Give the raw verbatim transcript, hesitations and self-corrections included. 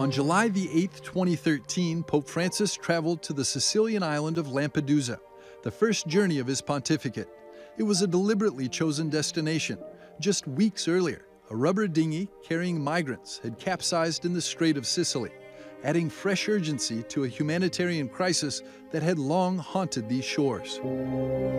On July the eighth, twenty thirteen, Pope Francis traveled to the Sicilian island of Lampedusa, the first journey of his pontificate. It was a deliberately chosen destination. Just weeks earlier, a rubber dinghy carrying migrants had capsized in the Strait of Sicily, adding fresh urgency to a humanitarian crisis that had long haunted these shores.